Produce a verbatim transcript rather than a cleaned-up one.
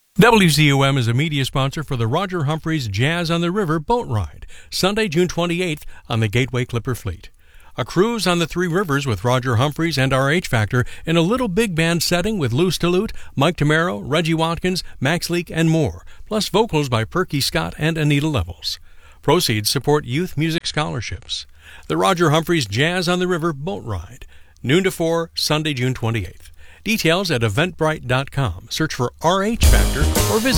W Z U M is a media sponsor for the Roger Humphreys Jazz on the River boat ride, Sunday, June twenty-eighth on the Gateway Clipper Fleet. A cruise on the three rivers with Roger Humphreys and R H Factor in a little big band setting with Lou Stillute, Mike Tamaro, Reggie Watkins, Max Leak, and more, plus vocals by Perky Scott and Anita Levels. Proceeds support youth music scholarships. The Roger Humphreys Jazz on the River boat ride, noon to four, Sunday, June twenty-eighth. Details at eventbrite dot com. Search for R H Factor or visit